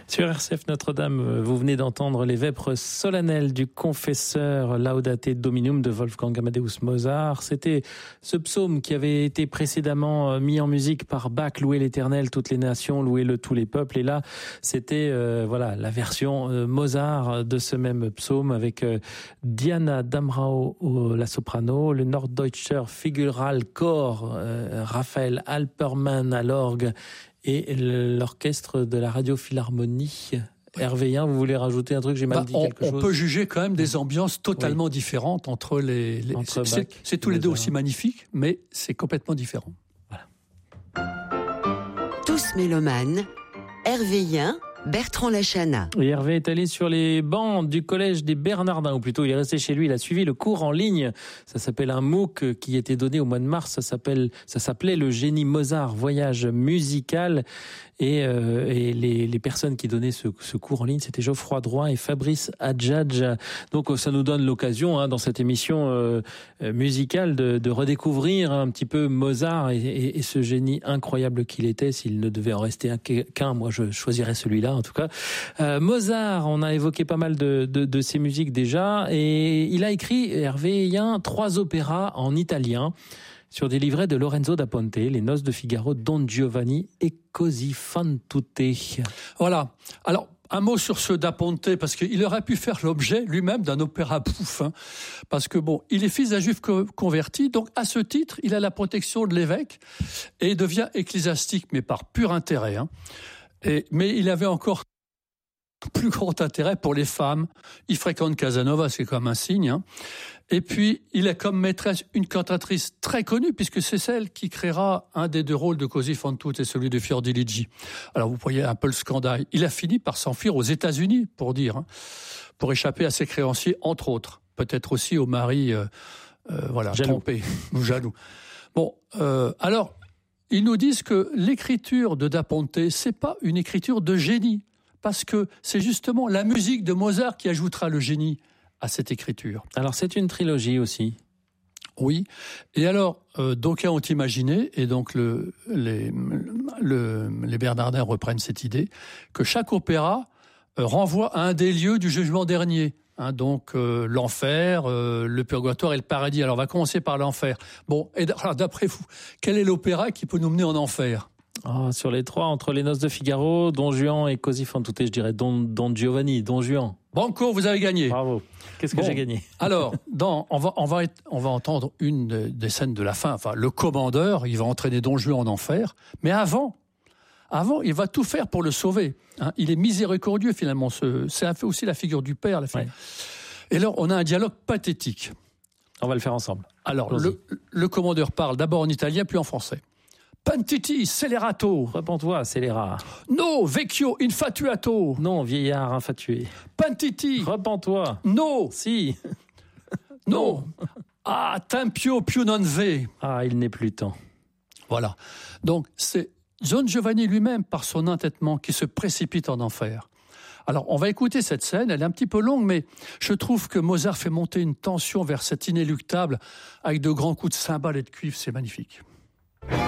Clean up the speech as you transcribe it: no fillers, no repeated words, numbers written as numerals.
Sur RCF Notre-Dame, vous venez d'entendre les vêpres solennelles du confesseur Laudate Dominum de Wolfgang Amadeus Mozart. C'était ce psaume qui avait été précédemment mis en musique par Bach, Louez l'Éternel, toutes les nations, louez-le tous les peuples. Et là, c'était la version Mozart de ce même psaume avec Diana Damrau la soprano, le Norddeutscher Figuralchor, Raphaël Alpermann à l'orgue et l'orchestre de la Radio-Philharmonie. Hervé Yen, vous voulez rajouter un truc? J'ai mal dit quelque chose. On peut juger quand même des ambiances totalement différentes entre les c'est tous les deux aussi magnifiques, mais c'est complètement différent. Voilà. Tous mélomanes, Hervé Yen, Bertrand Lachana. Et Hervé est allé sur les bancs du collège des Bernardins, ou plutôt il est resté chez lui, il a suivi le cours en ligne. Ça s'appelle un MOOC qui était donné au mois de mars, ça s'appelait le Génie Mozart Voyage musical. Et les personnes qui donnaient ce cours en ligne, c'était Geoffroy Drouin et Fabrice Adjadj. Donc ça nous donne l'occasion, dans cette émission musicale, de redécouvrir un petit peu Mozart et ce génie incroyable qu'il était. S'il ne devait en rester qu'un, moi je choisirais celui-là en tout cas. Mozart, on a évoqué pas mal de ses musiques déjà, et il a écrit, Hervé Yen, 3 opéras en italien sur des livrets de Lorenzo da Ponte, Les Noces de Figaro, Don Giovanni et Così fan tutte. Voilà. Alors, un mot sur ce da Ponte, parce qu'il aurait pu faire l'objet lui-même d'un opéra bouffe, parce que il est fils d'un juif converti, donc à ce titre, il a la protection de l'évêque et devient ecclésiastique, mais par pur intérêt. Mais il avait encore plus grand intérêt pour les femmes. Il fréquente Casanova, c'est comme un signe. Et puis, il a comme maîtresse une cantatrice très connue, puisque c'est celle qui créera un des 2 rôles de Così fan tutte et celui de Fiordiligi. Alors, vous voyez un peu le scandale. Il a fini par s'enfuir aux États-Unis, pour échapper à ses créanciers, entre autres. Peut-être aussi au mari, trompé ou jaloux. Alors, ils nous disent que l'écriture de da Ponte, c'est pas une écriture de génie, parce que c'est justement la musique de Mozart qui ajoutera le génie à cette écriture. Alors c'est une trilogie aussi. Oui. Et alors, d'aucuns ont imaginé, et donc les Bernardins reprennent cette idée, que chaque opéra renvoie à un des lieux du jugement dernier. Donc l'enfer, le purgatoire et le paradis. Alors on va commencer par l'enfer. Alors, d'après vous, quel est l'opéra qui peut nous mener en enfer? Sur les 3, entre Les Noces de Figaro, Don Juan et Così fan tutte, je dirais Don Giovanni, Don Juan. Banco, vous avez gagné. Bravo. Qu'est-ce que j'ai gagné? Alors, on va entendre une des scènes de la fin. Enfin, le commandeur, il va entraîner Don Juan en enfer. Mais avant, il va tout faire pour le sauver. Il est miséricordieux finalement. C'est aussi la figure du père. Ouais. Et alors, on a un dialogue pathétique. On va le faire ensemble. Alors, le commandeur parle d'abord en italien, puis en français. Pentiti, scellerato. Réponds-toi, scélérat. No, vecchio, infatuato. Non, vieillard infatué. Pentiti. Réponds-toi. No. Si. No. Tempio più non ve. Il n'est plus temps. Voilà. Donc, c'est Don Giovanni lui-même, par son entêtement, qui se précipite en enfer. Alors, on va écouter cette scène, elle est un petit peu longue, mais je trouve que Mozart fait monter une tension vers cet inéluctable avec de grands coups de cymbales et de cuivre, c'est magnifique.